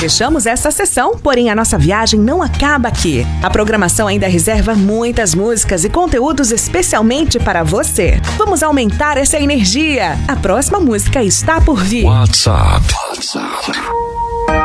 Fechamos essa sessão, porém a nossa viagem não acaba aqui. A programação ainda reserva muitas músicas e conteúdos especialmente para você. Vamos aumentar essa energia. A próxima música está por vir. WhatsApp.